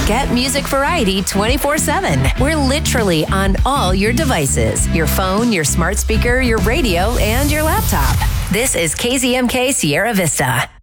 Get music variety 24/7. We're literally on all your devices. Your phone, your smart speaker, your radio, and your laptop. This is KZMK Sierra Vista.